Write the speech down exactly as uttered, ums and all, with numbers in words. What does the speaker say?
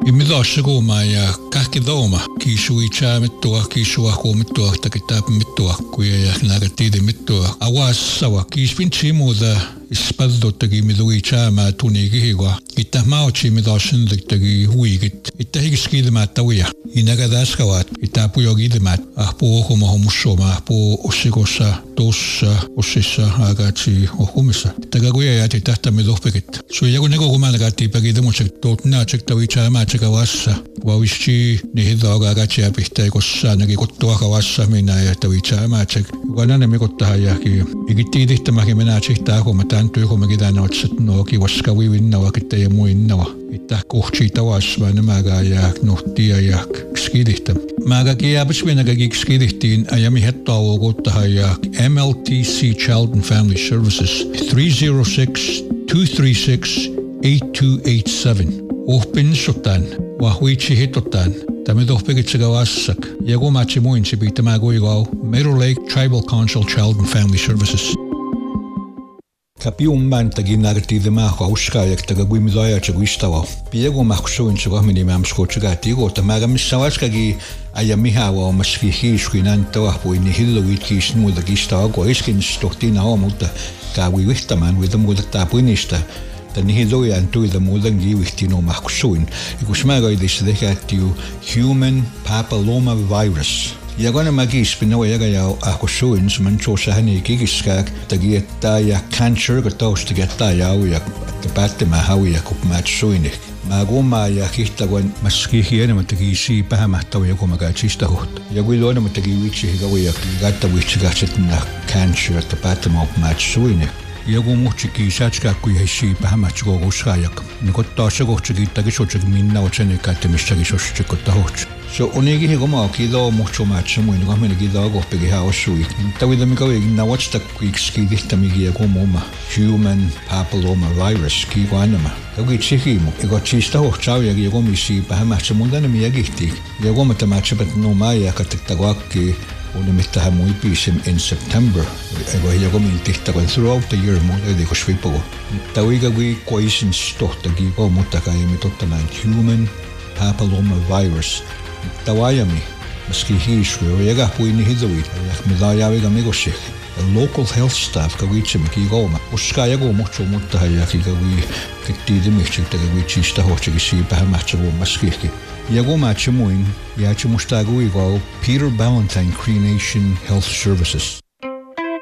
Imidashiguma ja kahkidoma kisui cha mittua kisua ko mittua takitap mittua kuya ja nagatide mittua awas sawa kispinchimu da ispaldo tagi midui cha ma tunigihwa itta mauchi midashindik tagi huigit itta higiskidma tawia inagadaskawat itta puyogidmat ahpo homo homushoma ahpo usigosa tossa usissa agati ohumisa tagaguya ja titahta midopekit so yago nego gumalagati pagidemosek totna chektawi cha ma chekawassa wawishi nihidaga agati apihta kossa nagi kottua kawassa mina ja tawi cha ma chek ganane mikotta ja ki igitidihtamaki mena chehta ko mata Tuiko magidana otsat no ki waskawi winnawa kitta ja muinnawa itta kohchi tawas va nemaga ja nohtia ja skidihtam maga ki abiswinaga ki skidihtiin ajami hettawo kotta ja M L T C Child and Family Services three oh six, two three six, eight two eight seven ohpin sotan wa huichi hitotan Tame dohpegitsega wassak ja kumachi muinsi piitama kuigau Meadow Lake Tribal Council Child and Family Services Kapium man tagi nartide maho auskajak taga guimidoja čeguistava. Piego mahkusuin se kohmini mamsko čegati go tamaga missawaskagi aja mihawa maski hiisku nantawa puini hilluit kiis muuda kistava go iskin stohtina omulta kawi vihtaman with muuda tapuinista. Tani hilloja antuida muudan giivihtino mahkusuin. Ikus mägaidis tehättiu human papilloma virus. Ja kun mä kiispin ja ja ahkosuin man chosa hani kikiskak tagi että ja cancer ko tausta että ja ja päätti mä hawi ja kun mä suin mä gumma ja kihta kun maski hieno mutta kiisi pähmähtävä joku mä katsista hot ja kun luona mutta kiivichi higawi gatta wichi gatsetna cancer että päätti mä suin joku muhti kiisatska kui hesi pähmähtsko koskajak niin taas se kohti kiittäkin sotsek minna otsene kattemissakin sotsek kohti So onegi he goma kido mucho match mo ni gamene kido go pegi ha osui. Tawida mi kawe na watch ta quick skidi tamigi go moma human papilloma virus ki guanama. Ogi chihi mo ego chista ho chau ya go mi si pa match mo dana mi agiti. Ya go mata match bet no ma ya katakawaki oni mitta mo ipisem in September. Ego ya go mi tikta go throughout the year mo de go swipo. Tawiga gui coisin stohta gi go mutaka mi totta man human papilloma virus. Tawayami, maski hiishwe o yaga puini hidawit, yak midayawiga migoshik. The local health staff kawiche miki goma. Uska yago mucho mutta hayaki gawi kittidi michik ta gawi chista hochigi si bahamacha go maskiki. Yago macha muin, yacha mustagu igao Peter Ballantyne Cremation Health Services.